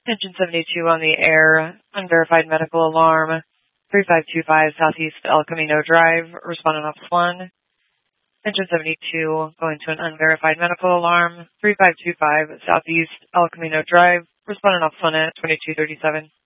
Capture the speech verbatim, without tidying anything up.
Engine seventy-two on the air, unverified medical alarm, three five two five Southeast El Camino Drive, respondent Ops one. Engine seventy-two going to an unverified medical alarm, three five two five Southeast El Camino Drive, respondent Ops one at twenty-two thirty-seven.